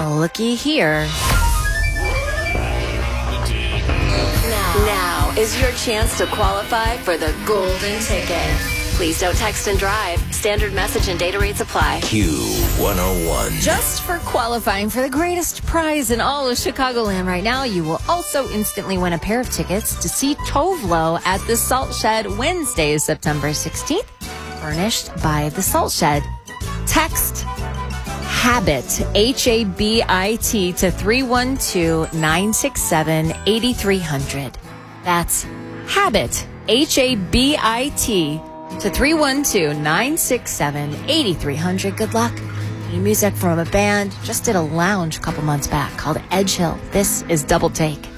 Looky here. Now is your chance to qualify for the golden ticket. Please don't text and drive. Standard message and data rates apply. Q101. Just for qualifying for the greatest prize in all of Chicagoland right now, you will also instantly win a pair of tickets to see Tove Lo at the Salt Shed Wednesday, September 16th, furnished by the Salt Shed. Text HABIT, H-A-B-I-T, to 312-967-8300. That's HABIT, H-A-B-I-T, to 312-967-8300. Good luck. New music from a band just did a lounge a couple months back called Edge Hill. This is Double Take.